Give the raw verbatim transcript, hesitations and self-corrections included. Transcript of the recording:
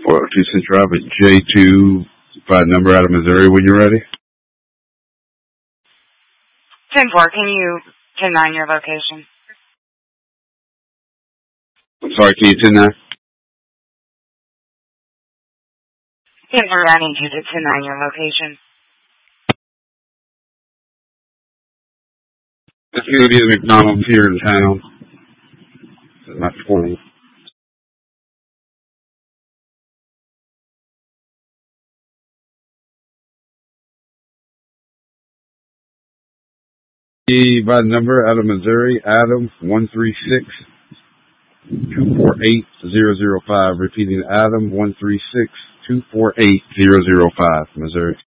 four oh two Central Ave, J two, by number out of Missouri when you're ready. ten four, can you ten nine your location? I'm sorry, can you ten nine? ten four, I need you to ten nine your location. It's going to be the McDonald's here in town. It's not twenty. By number out of Missouri, Adam one three six, two four eight, zero zero five. Repeating, Adam one three six, two four eight, zero zero five, Missouri.